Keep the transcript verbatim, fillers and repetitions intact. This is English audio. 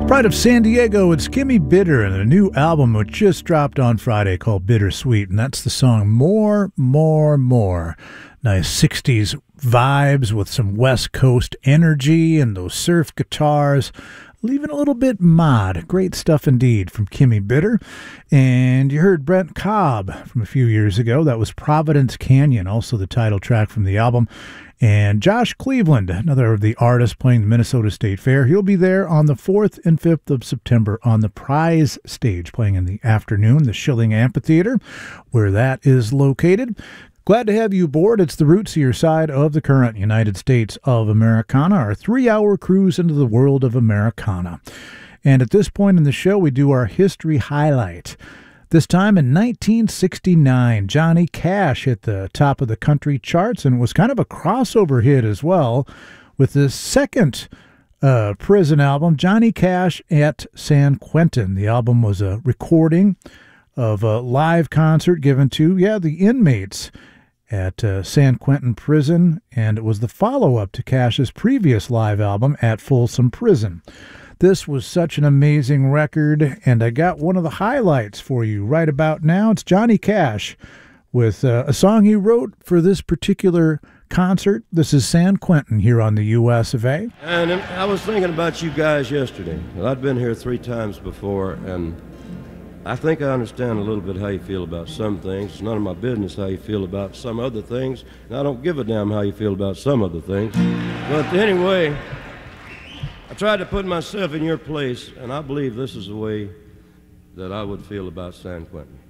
Pride of San Diego, it's Kimmy Bitter and a new album which just dropped on Friday called Bittersweet, and that's the song More, More, More. Nice sixties vibes with some West Coast energy and those surf guitars, leaving a little bit mod. Great stuff indeed from Kimmy Bitter. And you heard Brent Cobb from a few years ago. That was Providence Canyon, also the title track from the album. And Josh Cleveland, another of the artists playing the Minnesota State Fair. He'll be there on the fourth and fifth of September on the prize stage, playing in the afternoon, the Schilling Amphitheater, where that is located. Glad to have you aboard. It's the Rootsier side of the current United States of Americana, our three-hour cruise into the world of Americana. And at this point in the show, we do our history highlight. This time in nineteen sixty-nine, Johnny Cash hit the top of the country charts and was kind of a crossover hit as well with his second uh, prison album, Johnny Cash at San Quentin. The album was a recording of a live concert given to, yeah, the inmates at uh, San Quentin Prison, and it was the follow-up to Cash's previous live album at Folsom Prison. This was such an amazing record, and I got one of the highlights for you right about now. It's Johnny Cash with uh, a song he wrote for this particular concert. This is San Quentin here on the U S of A. And I was thinking about you guys yesterday. I'd been here three times before, and I think I understand a little bit how you feel about some things. It's none of my business how you feel about some other things, and I don't give a damn how you feel about some other things. But anyway, I tried to put myself in your place, and I believe this is the way that I would feel about San Quentin.